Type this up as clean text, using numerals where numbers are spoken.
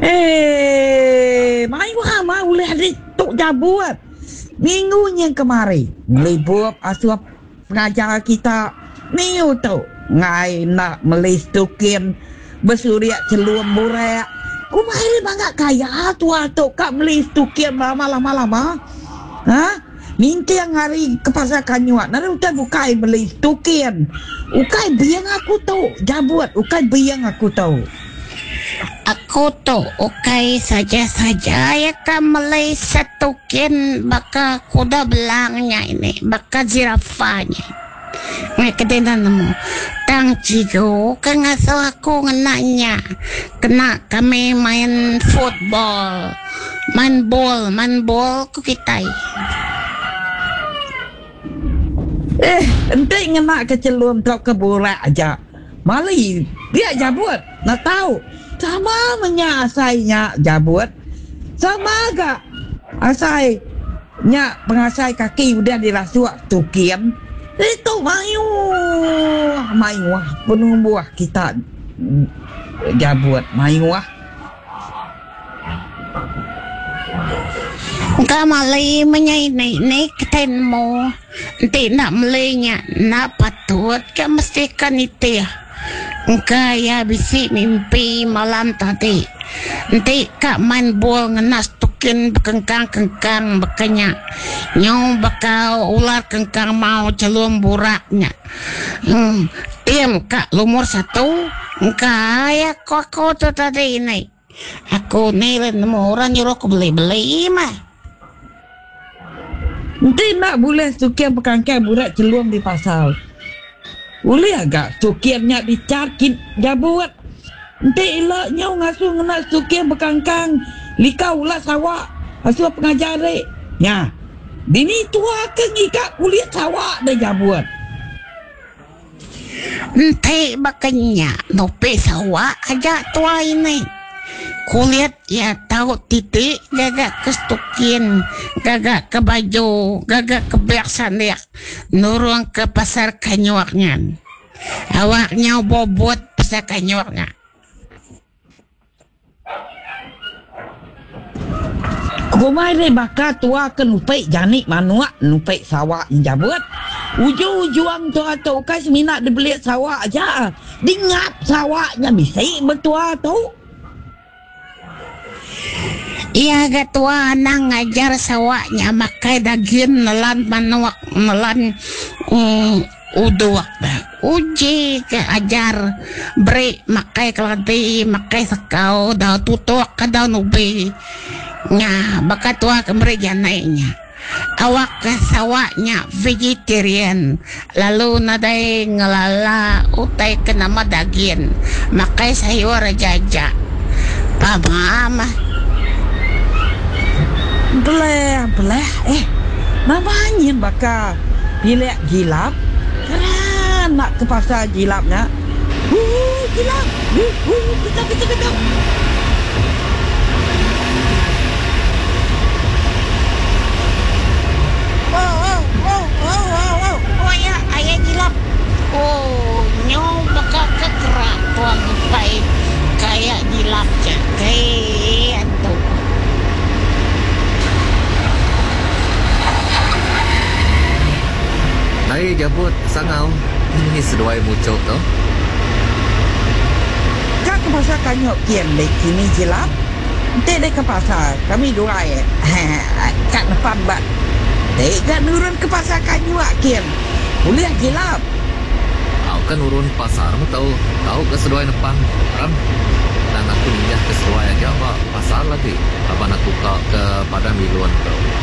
Mai wah boleh ada tok jabuat. Minggu yang kemarin melibur asuap pengajar kita ni tu ngai nak melistukin bersuriak celum burak. Ku mai bangga kaya tua tok kak melistukin malam-malam ha? Minta yang hari ke pasar Kanyuak nara utai bukai melistukin. Ukai biang aku tu jabuat, ukai biang aku tu. Aku tu ukai saja-saja ya kan melay satukin baka kuda belangnya ini, baka zirafanya. Ngeketinan mo tang cigo kan ngasal aku ngenanya kena kami main football, main ball ku kitai. Ente ngena kecelum tok keburak aja. Mali dia jabut, nak tahu. Sama menya asainya jabut. Sama agak asainya pengasai kaki udah dirasuak tukian. Itu mayu penuh buah kita jabut mayu. Ka malay manyay keten mo. Hindi na malay niya na patut ka mesti kaniti. Kaya bisi mimpi malam tadi. Hindi ka main bol ngenas tukin bekengkang bakanya. Nyaw baka ular kengkang mau celum buraknya. Tim ka lumur satu. Kaya koko tu tadi ini. Aku nilai nemu orang nyuruh aku beli-beli mah. Nanti nak boleh sukian pekangkai budak celum di pasar. Boleh agak sukiannya dicarkin jabut. Nanti elaknya ngasuh nak sukian pekangkang likau lah sawak. Asuh pengajar dek. Ya. Dini tua ke ngikak kuliah sawak dah jabut. Nanti bakanya nope sawak aja tua ini. Kulihat ya tahu titik gagak kestukin, gagak ke baju, gagak ke beksan ya, nurung ke pasar Kanyuaknya. Awaknya bobot pasar Kanyuaknya. Kumai deh bakal tua ke nupai janik manuak nupai sawak jabut. Ujung-ujung tua tu kas minat dibeli sawak aja. Dingap sawaknya bisa bertua tu. Iya gatua nang ngajar sawaknya makai daging nelan manuak nelan uduak uji ke ajar beri makai keladi makai sekau dah tutuk ke dah nubi nya bakat tua kembali janainya awak ke sawaknya vegetarian lalu nadai ngelala utai ke nama daging makai sayur jajak pamama Belah namanya bakal pilih gilap kan nak ke pasar gilapnya gilap kita oh ya ayah gilap nyaw bakal kekerak tuang pai kayak gilap kayak tuh. Hai jabut sangau ini seduai mucuk tu. Kak ke pasar Kanyok kian dek sini jilap. Dek ke pasar kami dua kat depan bat. Dek kan nurun ke pasar Kanyok kian. Boleh jilap. Kau kan urun pasar mu tahu ke seduai depan. Ram. Dan aku pindah ke seduai aja apa pasar lagi. Apa nak buka ke padang miluan tu.